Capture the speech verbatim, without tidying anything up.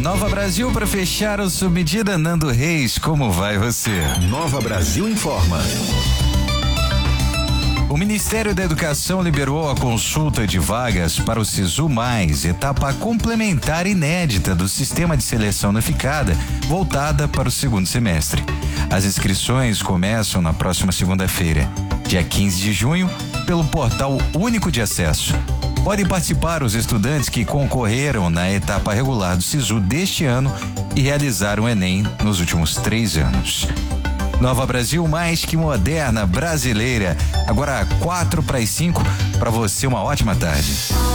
Nova Brasil para fechar o Submedida. Nando Reis, como vai você? Nova Brasil informa. O Ministério da Educação liberou a consulta de vagas para o Sisu Mais, etapa complementar inédita do Sistema de Seleção Unificada, voltada para o segundo semestre. As inscrições começam na próxima segunda-feira, dia quinze de junho, pelo portal único de acesso. Podem participar os estudantes que concorreram na etapa regular do Sisu deste ano e realizaram o Enem nos últimos três anos. Nova Brasil, mais que moderna, brasileira. Agora quatro para as cinco, para você uma ótima tarde.